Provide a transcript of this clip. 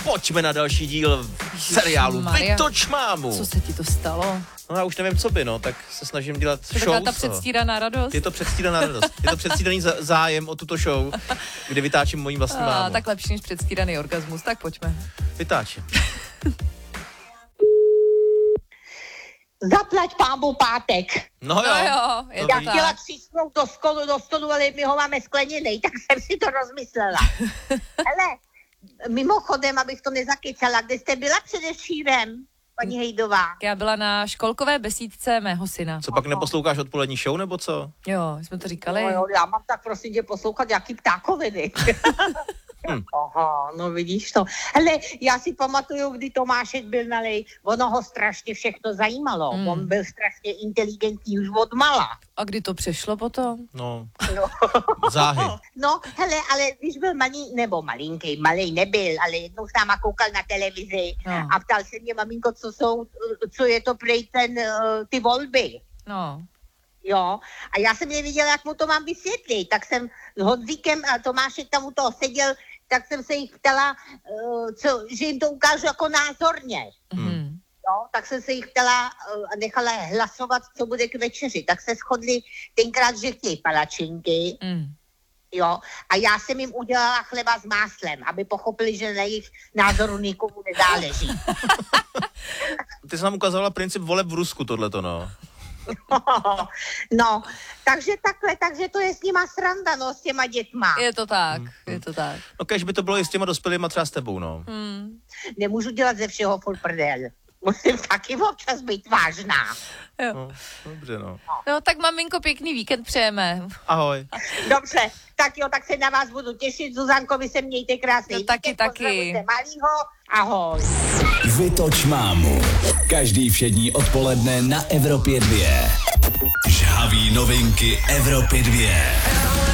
pojďme na další díl seriálu Vytoč mámu. Co se ti to stalo? No já už nevím, co by, tak se snažím dělat show. Taková ta předstíraná radost. Je to předstíraná radost. Je to předstíraný zájem o tuto show, kdy vytáčím mojí vlastní mámu. Tak lepší než předstíraný orgasmus, tak pojďme. Vytáčím. Zaplať pámu pátek. No jo. Je Já chtěla třísknout do stolu, ale my ho máme skleněnej, tak jsem si to rozmyslela. Hele, mimochodem, abych to nezakecala, kde jste byla předevčírem, paní Hejdová? Já byla na školkové besídce mého syna. Co pak neposloucháš odpolední show, nebo co? Jo, jsme to říkali. No, já mám tak prosím tě poslouchat nějaký ptákoviny. Aha, no vidíš to. Hele, já si pamatuju, kdy Tomášek byl nalej, ono ho strašně všechno zajímalo. On byl strašně inteligentní už od mala. A kdy to přešlo potom? No. Záhy. No, hele, ale když byl malej nebyl, ale jednou s náma koukal na televizi a ptal se mě, maminko, co je to prej ty volby. No. Jo, a já jsem nevěděla, jak mu to mám vysvětlit, tak jsem s Honzíkem a Tomášek tam u toho seděl, tak jsem se jich ptala, že jim to ukážu jako názorně. Jo, tak jsem se jich ptala a nechala hlasovat, co bude k večeři. Tak se shodli tenkrát, že chtějí palačinky. Jo, a já jsem jim udělala chleba s máslem, aby pochopili, že na jejich názoru nikomu nezáleží. Ty jsi nám ukazovala princip voleb v Rusku, tohleto, no. No, takže takhle, takže to je s nima sranda, no, s těma dětma. Je to tak. No kež by to bylo i s těma dospělýma, třeba s tebou, no. Nemůžu dělat ze všeho furt prdel. Musím taky občas být vážná. Jo. No, dobře, no. No, tak maminko, pěkný víkend přejeme. Ahoj. Dobře, tak se na vás budu těšit. Zuzanko, vy se mějte krásný no, taky. Pozdravujte malýho, ahoj. Vytoč mámu. Každý všední odpoledne na Evropě 2. Žhavý novinky Evropy 2.